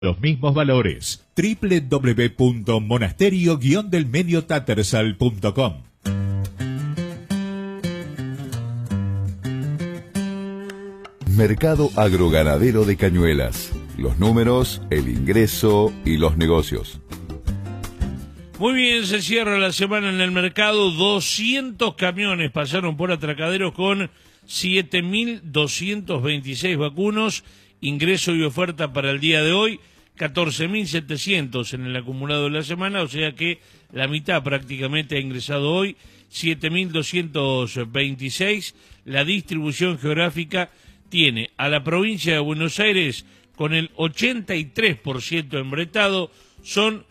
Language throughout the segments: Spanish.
Los mismos valores. www.monasterio-delmediotattersall.com. Mercado Agroganadero de Cañuelas. Los números, el ingreso y los negocios. Muy bien, se cierra la semana en el mercado. 200 camiones pasaron por atracaderos con 7.226 vacunos. Ingreso y oferta para el día de hoy, 14.700 en el acumulado de la semana, o sea que la mitad prácticamente ha ingresado hoy, 7.226. La distribución geográfica tiene a la provincia de Buenos Aires con el 83% embretado, son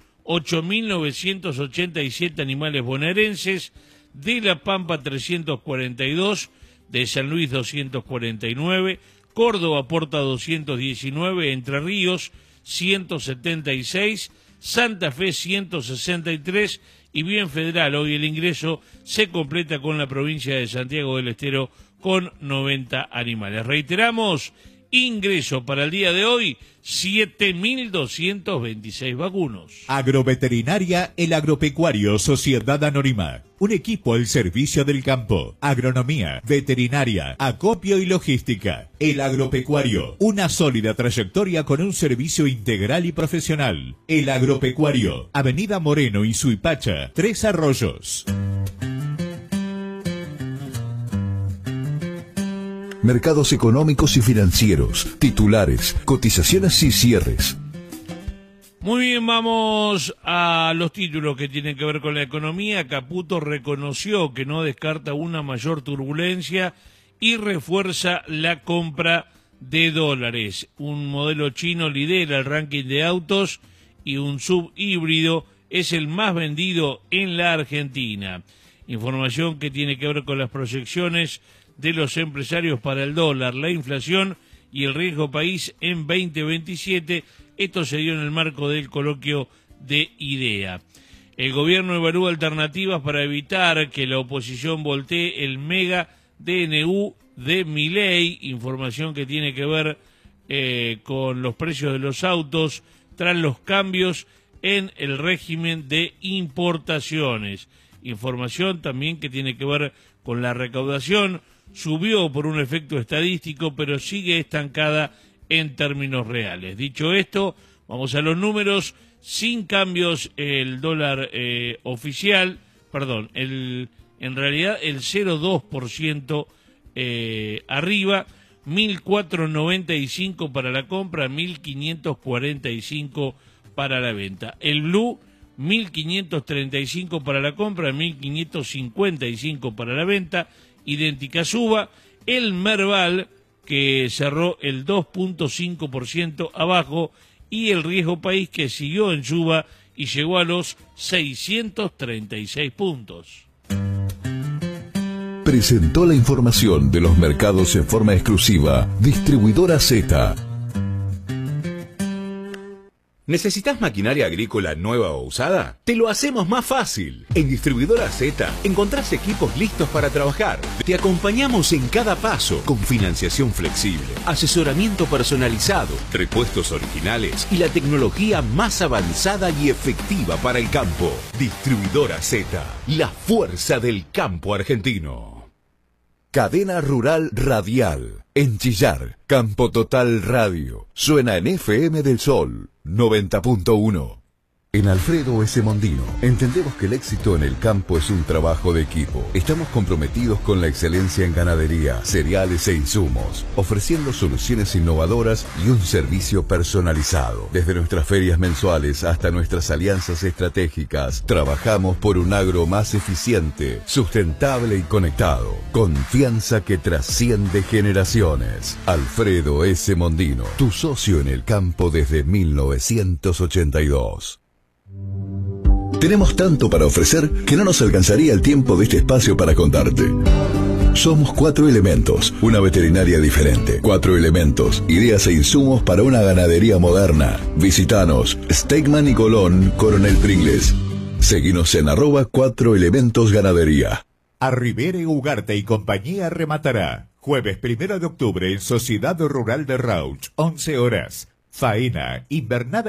8.987 animales bonaerenses, de La Pampa 342, de San Luis 249, Córdoba aporta 219, Entre Ríos 176, Santa Fe 163 y bien federal. Hoy el ingreso se completa con la provincia de Santiago del Estero con 90 animales. Reiteramos, ingreso para el día de hoy, 7.226 vacunos. Agroveterinaria El Agropecuario Sociedad Anónima. Un equipo al servicio del campo. Agronomía, veterinaria, acopio y logística. El Agropecuario. Una sólida trayectoria con un servicio integral y profesional. El Agropecuario. Avenida Moreno y Suipacha, Tres Arroyos. Mercados económicos y financieros, titulares, cotizaciones y cierres. Muy bien, vamos a los títulos que tienen que ver con la economía. Caputo reconoció que no descarta una mayor turbulencia y refuerza la compra de dólares. Un modelo chino lidera el ranking de autos y un sub híbrido es el más vendido en la Argentina. Información que tiene que ver con las proyecciones de los empresarios para el dólar, la inflación y el riesgo país en 2027. Esto se dio en el marco del coloquio de IDEA. El gobierno evalúa alternativas para evitar que la oposición voltee el mega DNU de Milei. Información que tiene que ver con los precios de los autos tras los cambios en el régimen de importaciones. Información también que tiene que ver con la recaudación. Subió por un efecto estadístico, pero sigue estancada en términos reales. Dicho esto, vamos a los números. Sin cambios, el dólar oficial, en realidad el 0,2% arriba, 1.495 para la compra, 1.545 para la venta. El blue, 1.535 para la compra, 1.555 para la venta. Idéntica suba. El Merval, que cerró el 2.5% abajo, y el riesgo país, que siguió en suba y llegó a los 636 puntos. Presentó la información de los mercados en forma exclusiva Distribuidora Z. ¿Necesitas maquinaria agrícola nueva o usada? Te lo hacemos más fácil. En Distribuidora Z encontrás equipos listos para trabajar. Te acompañamos en cada paso con financiación flexible, asesoramiento personalizado, repuestos originales y la tecnología más avanzada y efectiva para el campo. Distribuidora Z, la fuerza del campo argentino. Cadena Rural Radial. En Chillar, Campo Total Radio. Suena en FM del Sol 90.1. En Alfredo S. Mondino, entendemos que el éxito en el campo es un trabajo de equipo. Estamos comprometidos con la excelencia en ganadería, cereales e insumos, ofreciendo soluciones innovadoras y un servicio personalizado. Desde nuestras ferias mensuales hasta nuestras alianzas estratégicas, trabajamos por un agro más eficiente, sustentable y conectado. Confianza que trasciende generaciones. Alfredo S. Mondino, tu socio en el campo desde 1982. Tenemos tanto para ofrecer que no nos alcanzaría el tiempo de este espacio para contarte. Somos 4 Elementos, una veterinaria diferente. 4 Elementos, ideas e insumos para una ganadería moderna. Visítanos, Steakman y Colón, Coronel Pringles. Seguinos en @4Elementos Ganadería. Arribere Ugarte y compañía rematará. Jueves 1 de octubre en Sociedad Rural de Rauch, 11 horas. Faena, invernada